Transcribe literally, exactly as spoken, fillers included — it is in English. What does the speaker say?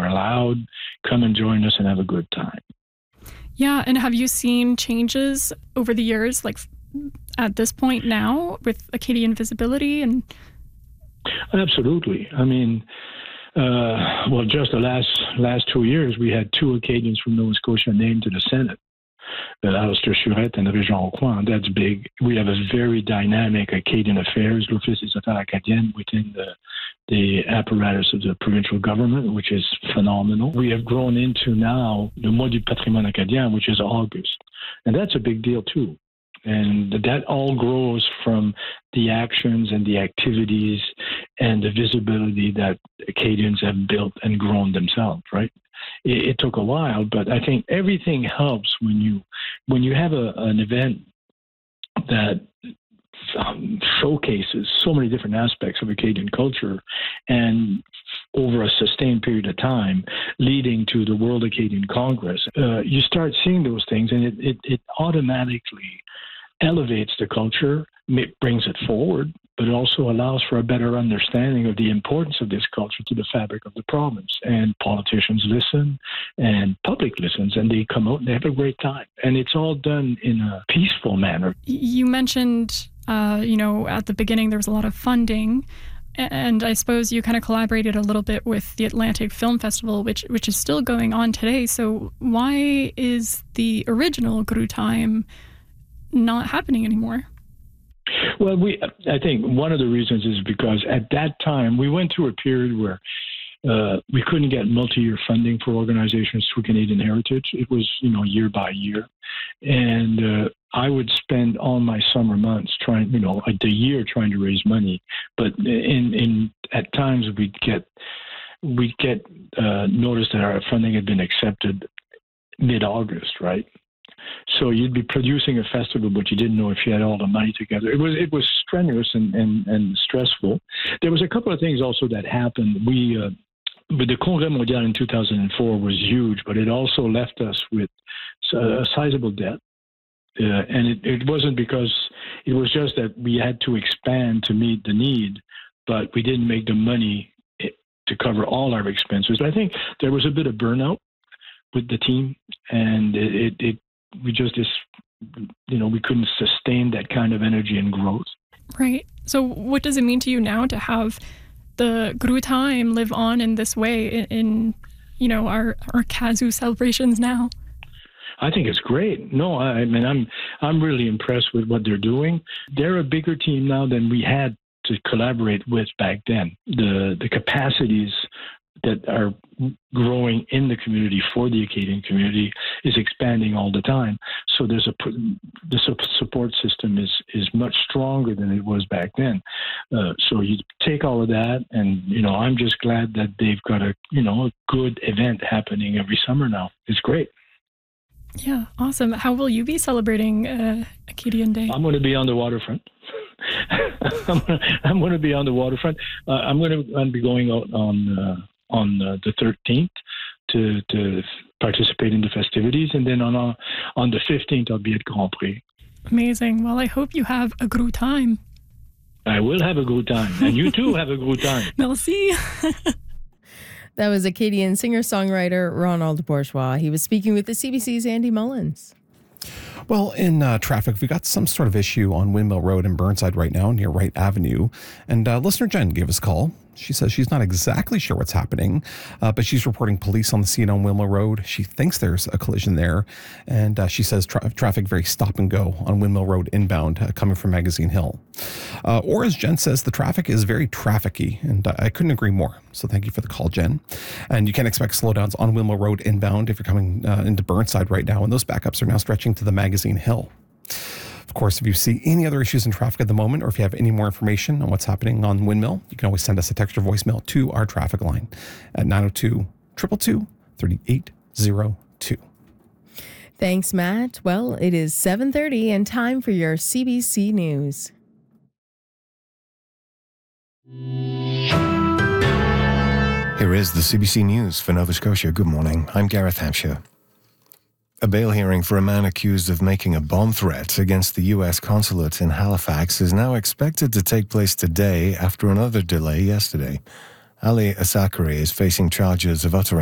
We're allowed. Come and join us and have a good time. Yeah, and have you seen changes over the years, like at this point now with Acadian visibility? And absolutely. I mean, uh, well, just the last last two years, we had two Acadians from Nova Scotia named to the Senate. Alistair Chouette and Réjean Aucoin. That's big. We have a very dynamic Acadian Affairs, l'Office des Affaires Acadiennes, within the the apparatus of the provincial government, which is phenomenal. We have grown into now the Mois du Patrimoine Acadien, which is August. And that's a big deal too. And that all grows from the actions and the activities and the visibility that Acadians have built and grown themselves, right? It, it took a while, but I think everything helps when you when you have a, an event that um, showcases so many different aspects of Acadian culture and over a sustained period of time, leading to the World Acadian Congress. Uh, you start seeing those things, and it, it, it automatically elevates the culture, it brings it forward, but it also allows for a better understanding of the importance of this culture to the fabric of the province. And politicians listen, and public listens, and they come out and they have a great time. And it's all done in a peaceful manner. You mentioned, uh, you know, at the beginning there was a lot of funding, and I suppose you kind of collaborated a little bit with the Atlantic Film Festival, which which is still going on today. So why is the original Grue Time not happening anymore? Well, we I think one of the reasons is because at that time we went through a period where uh, we couldn't get multi-year funding for organizations through Canadian Heritage. It was, you know, year by year. And uh, I would spend all my summer months trying, you know, the year trying to raise money. But in, in at times we'd get, we'd get uh, notice that our funding had been accepted mid-August, right? So you'd be producing a festival, but you didn't know if you had all the money together. It was it was strenuous and, and, and stressful. There was a couple of things also that happened. We, uh, but the Congrès Mondial in two thousand four was huge, but it also left us with a sizable debt. Uh, and it, it wasn't because, it was just that we had to expand to meet the need, but we didn't make the money to cover all our expenses. I think there was a bit of burnout with the team, and it, it, it we just, you know, we couldn't sustain that kind of energy and growth. Right. So what does it mean to you now to have the Grue Time live on in this way in, in you know, our, our Kazoo celebrations now? I think it's great. No, I mean, I'm I'm really impressed with what they're doing. They're a bigger team now than we had to collaborate with back then. The the capacities that are growing in the community for the Acadian community is expanding all the time. So there's a the support system is is much stronger than it was back then. Uh, so you take all of that, and you know, I'm just glad that they've got a you know a good event happening every summer now. It's great. Yeah, awesome. How will you be celebrating uh, Acadian Day? I'm going to be on the waterfront. I'm, gonna, I'm going to be on the waterfront. Uh, I'm going to I'm be going out on uh, on uh, the thirteenth to to participate in the festivities, and then on uh, on the fifteenth I'll be at Grand Prix. Amazing. Well, I hope you have a Grue Time. I will have a Grue Time, and you too have a Grue Time. Merci. That was Acadian singer-songwriter Ronald Bourgeois. He was speaking with the C B C's Andy Mullins. Well, in uh, traffic, we got some sort of issue on Windmill Road in Burnside right now near Wright Avenue. And uh, listener Jen gave us a call. She says she's not exactly sure what's happening, uh, but she's reporting police on the scene on Windmill Road. She thinks there's a collision there. And uh, she says tra- traffic very stop and go on Windmill Road inbound uh, coming from Magazine Hill. Uh, or as Jen says, the traffic is very trafficky, and uh, I couldn't agree more. So thank you for the call, Jen. And you can expect slowdowns on Windmill Road inbound if you're coming uh, into Burnside right now. And those backups are now stretching to the Magazine Hill. Of course, if you see any other issues in traffic at the moment, or if you have any more information on what's happening on Windmill, you can always send us a text or voicemail to our traffic line at nine oh two, two two two, three eight zero two. Thanks, Matt. Well, it is seven thirty and time for your C B C News. Here is the C B C News for Nova Scotia. Good morning. I'm Gareth Hampshire. A bail hearing for a man accused of making a bomb threat against the U S consulate in Halifax is now expected to take place today after another delay yesterday. Ali Asakari is facing charges of uttering